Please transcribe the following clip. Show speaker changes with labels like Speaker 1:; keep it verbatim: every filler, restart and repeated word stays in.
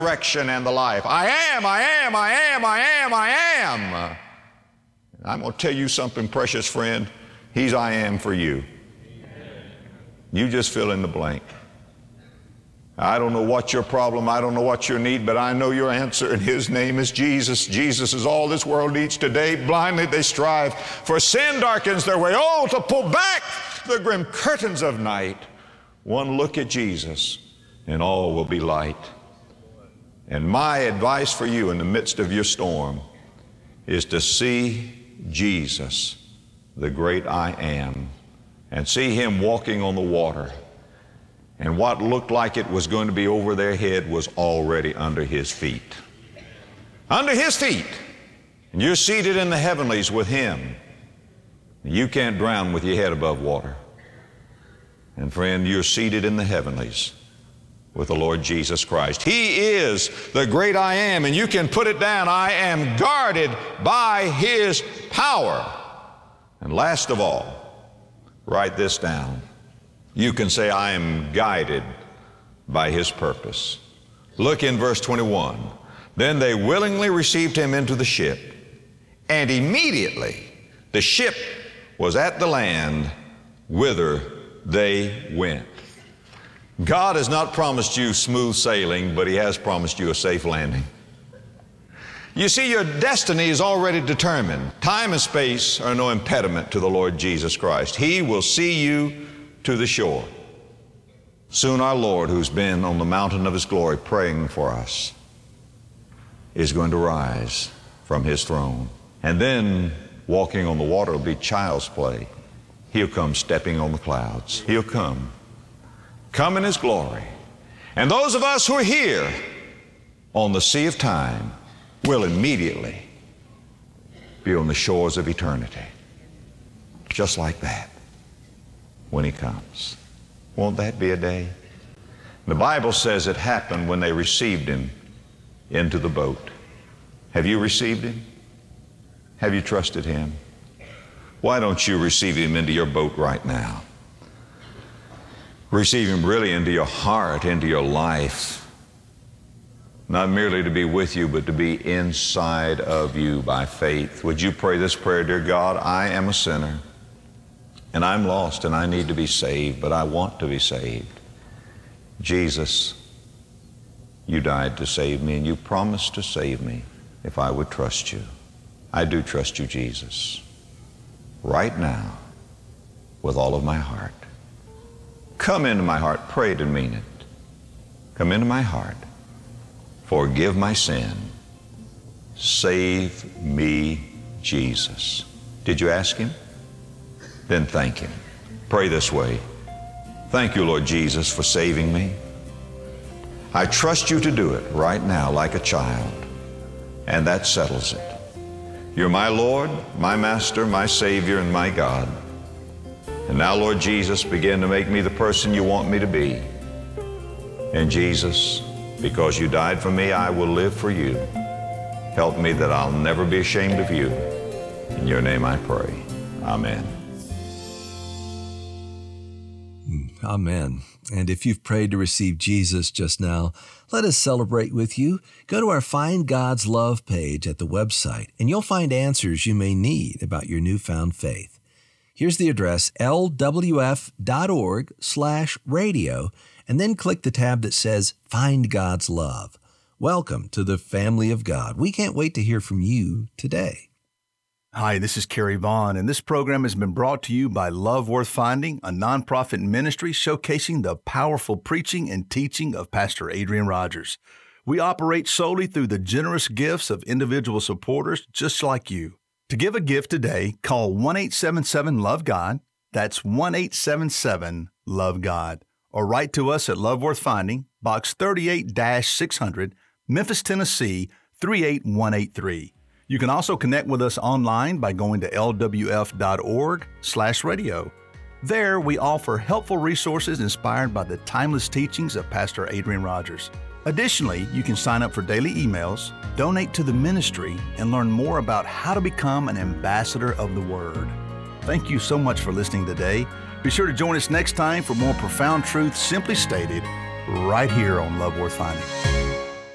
Speaker 1: resurrection and the life. I am, I am, I am, I am, I am. I'm going to tell you something, precious friend. He's I am for you. You just fill in the blank. I don't know what your problem, I don't know what your need, but I know your answer, and His name is Jesus. Jesus is all this world needs today. Blindly they strive, for sin darkens their way. Oh, to pull back the grim curtains of night. One look at Jesus, and all will be light. And my advice for you in the midst of your storm is to see Jesus, the great I am, and see Him walking on the water. And what looked like it was going to be over their head was already under His feet. Under His feet. And you're seated in the heavenlies with Him. You can't drown with your head above water. And friend, you're seated in the heavenlies with the Lord Jesus Christ. He is the great I am, and you can put it down. I am guarded by His power. And last of all, write this down. You can say, I am guided by His purpose. Look in verse twenty-one. Then they willingly received Him into the ship, and immediately the ship was at the land whither they went. God has not promised you smooth sailing, but He has promised you a safe landing. You see, your destiny is already determined. Time and space are no impediment to the Lord Jesus Christ. He will see you to the shore. Soon our Lord, who's been on the mountain of His glory praying for us, is going to rise from His throne. And then walking on the water will be child's play. He'll come stepping on the clouds. He'll come. Come in His glory. And those of us who are here on the sea of time will immediately be on the shores of eternity. Just like that, when He comes. Won't that be a day? The Bible says it happened when they received Him into the boat. Have you received Him? Have you trusted Him? Why don't you receive Him into your boat right now? Receive Him really into your heart, into your life. Not merely to be with you, but to be inside of you by faith. Would you pray this prayer? Dear God, I am a sinner, and I'm lost, and I need to be saved, but I want to be saved. Jesus, You died to save me, and You promised to save me if I would trust You. I do trust You, Jesus, right now, with all of my heart. Come into my heart. Pray it and mean it. Come into my heart. Forgive my sin. Save me, Jesus. Did you ask Him? Then thank Him. Pray this way. Thank You, Lord Jesus, for saving me. I trust You to do it right now like a child, and that settles it. You're my Lord, my Master, my Savior, and my God. And now, Lord Jesus, begin to make me the person You want me to be. And Jesus, because You died for me, I will live for You. Help me that I'll never be ashamed of You. In Your name I pray. Amen.
Speaker 2: Amen. And if you've prayed to receive Jesus just now, let us celebrate with you. Go to our Find God's Love page at the website, and you'll find answers you may need about your newfound faith. Here's the address, lwf.org slash radio, and then click the tab that says Find God's Love. Welcome to the family of God. We can't wait to hear from you today.
Speaker 3: Hi, this is Kerry Vaughn, and this program has been brought to you by Love Worth Finding, a nonprofit ministry showcasing the powerful preaching and teaching of Pastor Adrian Rogers. We operate solely through the generous gifts of individual supporters just like you. To give a gift today, call one eight seven seven love God. That's one eight seven seven love God. Or write to us at Love Worth Finding, Box thirty-eight six hundred, Memphis, Tennessee, three eight one eight three. You can also connect with us online by going to lwf.org slash radio. There, we offer helpful resources inspired by the timeless teachings of Pastor Adrian Rogers. Additionally, you can sign up for daily emails, donate to the ministry, and learn more about how to become an ambassador of the Word. Thank you so much for listening today. Be sure to join us next time for more profound truths simply stated right here on Love Worth Finding.